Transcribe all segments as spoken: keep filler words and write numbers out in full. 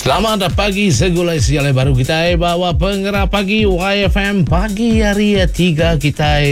Selamat pagi segulai sejalai baru kita bawa pengerah pagi Y F M pagi hari tiga kita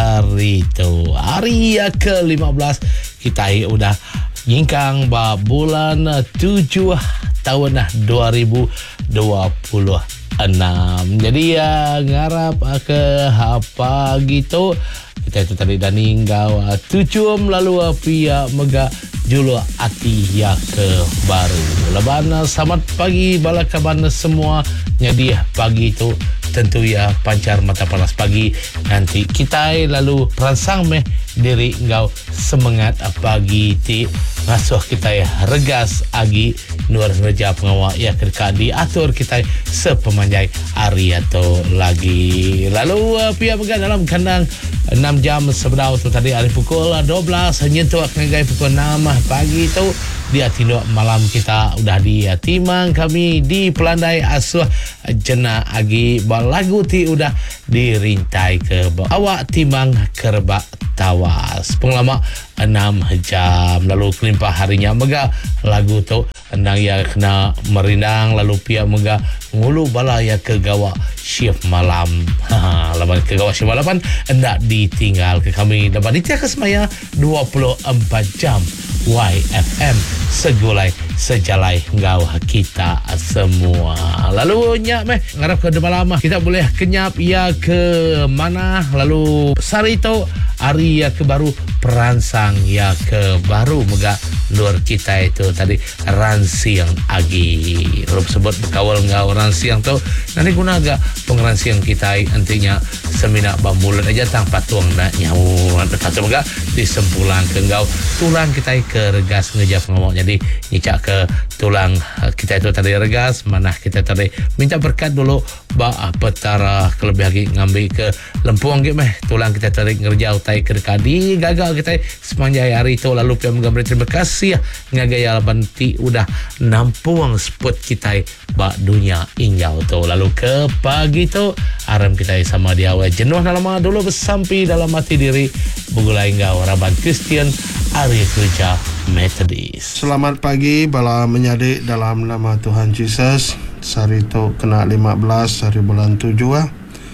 sarito hari ke lima belas kita udah nyingkang ba bulan tujuh tahun dua ribu dua puluh enam. Jadi ya ngarap ke apa gitu kita itu tadi dah ninggau tujuh melalui pihak mega julu ati ya ke baru. Leban selamat pagi bala kaban semua. Jadi pagi itu tentu ya pancar mata panas pagi nanti kita lalu perangsang meh diri engkau semangat pagi ti ngasuh kita ya regas agi nuar reja pengawak ya kerka diatur kita sepemanjai hari atau lagi. Lalu uh, pihak pegang dalam kandang enam jam sebelum tu tadi hari pukul dua belas nyentuh ngegai pukul enam pagi itu dia tinduk malam kita udah dia timang kami di pelandai asuh jena agi lagu ti udah dirintai ke awak timang kerbak tawas penglama enam jam lalu kelimpah harinya mega lagu tu endang ya kena merindang lalu pihak mega ngulu bala ya ke gawa shift malam ha laban ke gawa shift malam hendak ditinggal ke kami dapat ditiak semaya dua puluh empat jam Y F M segulai sejalai ngau kita semua. Lalu nyak meh ngarap ke depan lama kita boleh kenyap ya ke mana lalu sarito hari ya ke baru perangsang ya ke baru mega luar kita itu tadi ransiang agi lalu sebut berkawal ngau ransiang tu nanti guna agak pengransiang kita nantinya semina bambulan aja tanpa tuang nak nyawa tetap semoga disempulan ke ngau tulang kita ke regas ngejap ngomong jadi nyicak ke tulang kita itu tadi regas mana kita tadi minta berkat dulu ba petara kelebih lagi ngambil ke lempuang gitu meh tulang kita tadi ngerja utai ke dekadi gagal kita sepanjang hari itu lalu pihak menggambar terima kasih ngagaya banti udah nampuang spot kita ba dunia injau tu lalu ke pagi tu aram kita sama dia awal jenuh dalam dulu bersampi dalam hati diri begulai ngau raban Kristian hari kerja Methodist. Selamat pagi bala menyadik dalam nama Tuhan Yesus. Sarito kena lima belas hari bulan tujuh ah,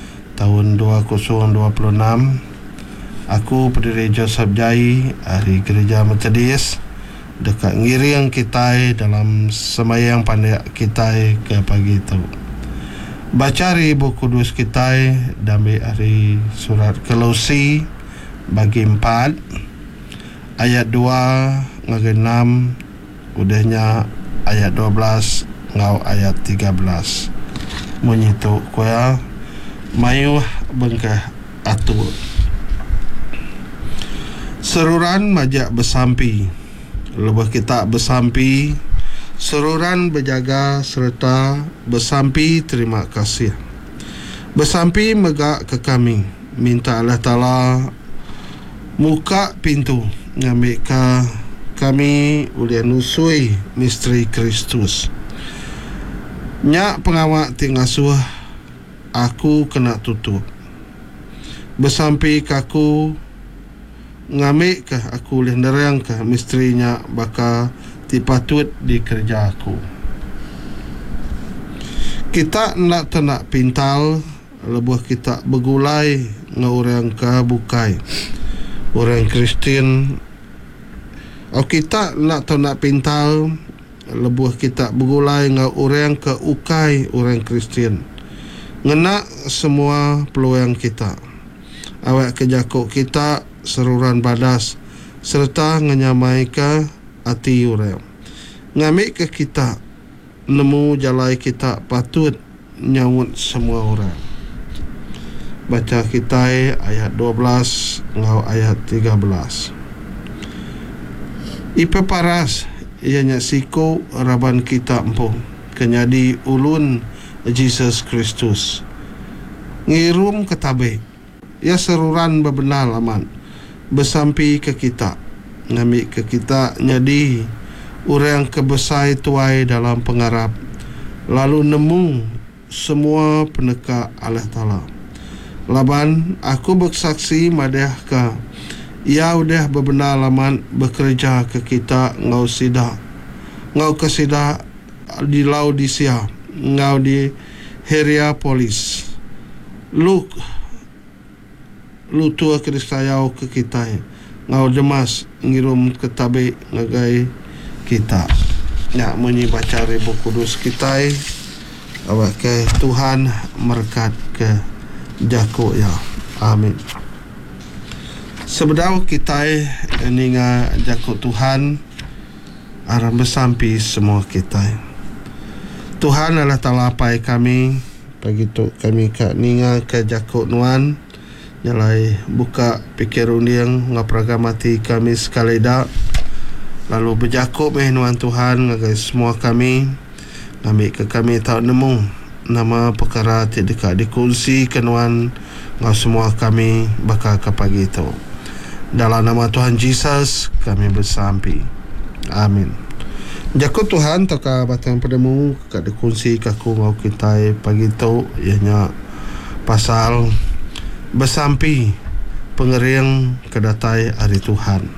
tahun dua ribu dua puluh enam. Aku pendiri Joseph Jai hari gereja Methodist dekat ngiring kita dalam semayang pandai kita ke pagi itu. Baca hari buku kudus kita damai hari surat Kolose bagi empat ayat dua ngagai enam udahnya ayat dua belas ngau ayat tiga belas menyitu kuya mayu bengkah atur seruran majak bersampi lebih kita bersampi seruran berjaga serta bersampi terima kasih bersampi megak ke kami minta Allah Ta'ala muka pintu ngambil ke kami ulian nusui misteri Kristus nyak pengawak tingasuh aku kena tutup bersampi kaku ngambil ke aku ulian nerang ke misterinya baka tipatut di kerja aku kita nak tenak pintal lebuh kita begulai ngurang ke bukai orang Kristian oh kita nak tahu nak pintal lebuh kita bergulai dengan orang ke ukai orang Kristian ngena semua peluang kita awak kejakuk kita seruran badas serta ngenyamai ke hati orang ngambil ke kita nemu jalai kita patut nyawut semua orang. Baca kita ayat dua belas ngau ayat tiga belas. Ipe paras ianya siko raban kita empung kenyadi ulun Jesus Kristus ngirum ketabe ya seruran bebenar laman bersampi ke kita ngambil ke kita nyadi orang kebesai tuai dalam pengarap lalu nemu semua peneka Allah Ta'ala laban aku bersaksi madah ke ia udah bebenar laman bekerja ke kita ngau sida ngau kesida di Laodicea, ngau di Hierapolis. Lu lu tua Kristayau ke kita, ngau Demas ngirum ketabe ngagai kita. Ya, munyi baca ribu kudus kita, awak ke Tuhan merkat ke jako ya. Amin. Sebedau kita ninga jako Tuhan aram bersampi semua kita. Tuhan adalah talapai kami, pagi tu kami kat ninga ke jako nuan, nyalai buka pikir undiang ngapragamati kami sekali dak. Lalu berjakuk meh nuan Tuhan ngagai semua kami, ngambil ke kami tak nemu nama perkara tidak dikunci ke nuan ngau semua kami bakal ke pagi tu. Dalam nama Tuhan Yesus kami bersampi. Amin. Jakut Tuhan toka batang padamu kat dikunci kaku ngau kita pagi tu, ianya pasal bersampi pengering kedatai hari Tuhan.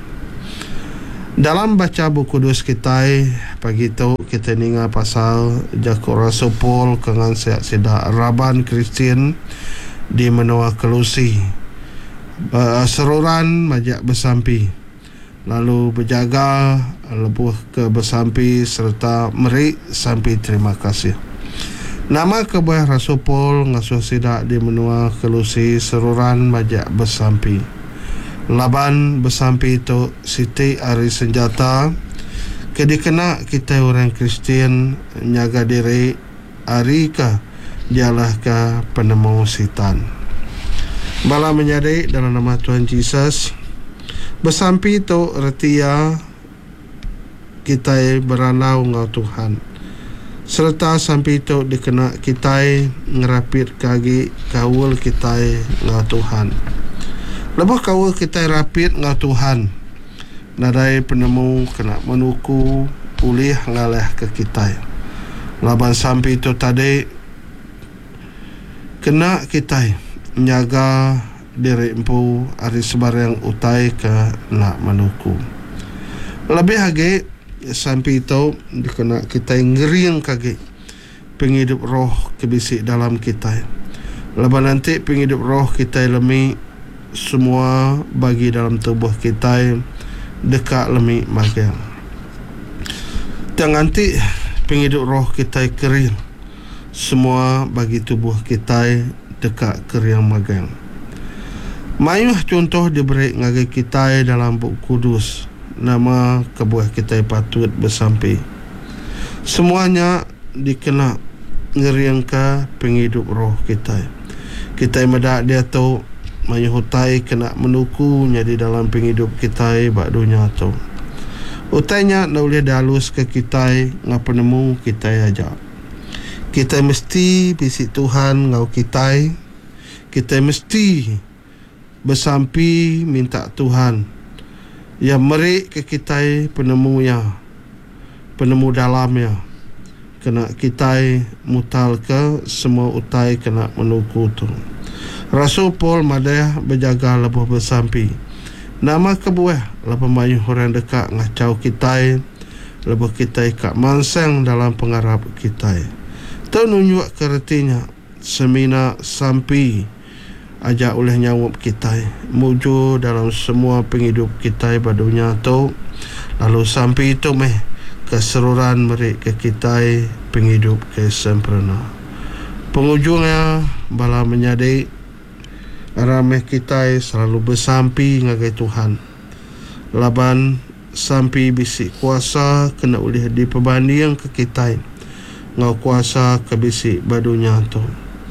Dalam baca buku kudus kita pagi tu, kita ninga pasal jakut Rasul Paul kengan siak sida Raban Kristian di menua Kelusi. Uh, seruran majak bersampi, lalu berjaga lebuh ke bersampi serta meri sampai terima kasih. Nama kebuah Rasul Paul ngasuh sida di menua Kelusi, seruran majak bersampi. Laban bersampi itu siti hari senjata kedikena kita orang Kristian nyaga diri hari ka dialah ka penemu sitan. Bala menyadari dalam nama Tuhan Yesus bersampi itu retia kita beranau ngau Tuhan, serta sampai itu dikena kita ngerapit kagi kawul kita ngau Tuhan. Lepas kawul kita rapid ngau Tuhan, nadai penemu kena menuku pulih ngalah ke kita. Laban sampai itu tadi kena kita menjaga diri empu hari sebarang utai ke nak menuku. Lebih lagi sampai itu dikena kita ngeriang kaki penghidup roh kebisik dalam kita. Lepas nanti penghidup roh kita lemi semua bagi dalam tubuh kita dekat lemi magang. Jangan nanti penghidup roh kita kering, semua bagi tubuh kita dekat kering magang. Mayuh contoh diberi ngagai kita dalam buku kudus, nama kebuah kita patut bersampi. Semuanya dikena ngeriang ke penghidup roh kita. Kita medak dia tu mayuhutai kena menuku jadi dalam penghidup kita bak dunia tu. Utainya nak boleh dalus ke kita ngapa nemu kita aja. Kita mesti bisik Tuhan ngau kita. Kita mesti bersampi minta Tuhan yang merik ke kita penemunya, penemu dalamnya. Kena kita mutal ke semua utai kena menuku tu. Rasul Paul madaya berjaga lebuh bersampi. Nama kebuah lepas mayuh orang dekat ngacau kita, lebuh kita kat mansang dalam pengarap kita. Tu nunjuk keretinya semina sampi ajak oleh nyawup kita muju dalam semua penghidup kita badunya tu. Lalu sampai itu meh keseruran merik ke kita penghidup ke sempurna. Pengujungnya bala menyadari ramai kita selalu bersampi ngagai Tuhan. Laban sampi bisik kuasa kena boleh diperbanding ke kita ngau kuasa ke bisik badunya tu.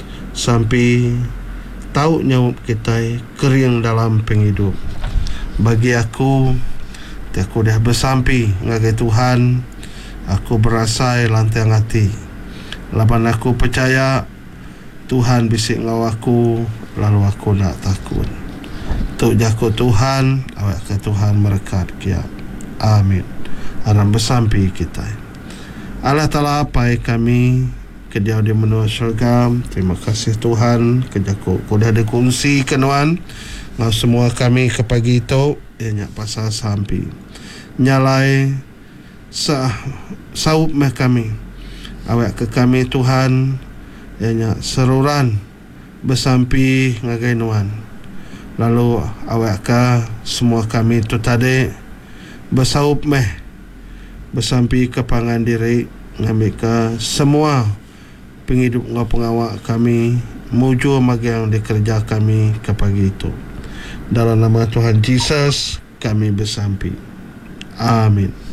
Sampi tahu nyawup kita kering dalam penghidup. Bagi aku, aku dah bersampi ngagai Tuhan, aku berasai lantang hati. Laban aku percaya Tuhan bisik ngau aku, lalu aku nak takut. Tuk jaku Tuhan, awak ke Tuhan berkat kia. Amin. Aram bersampi kita. Allah Ta'ala apai kami ke dia di menua syurga. Terima kasih Tuhan ke jaku kuda ada kongsi kenuan ngau semua kami ke pagi itu ianya pasal sampi nyalai sah saup meh kami awak ke kami Tuhan ianya seruran bersampi ngagai nuan. Lalu awak ke semua kami tu tadi bersaup meh bersampi ke pangan diri ngambil ke semua penghidup ngau pengawak kami muju magang dikerja kami ke pagi itu. Dalam nama Tuhan Yesus kami bersampi. Amin.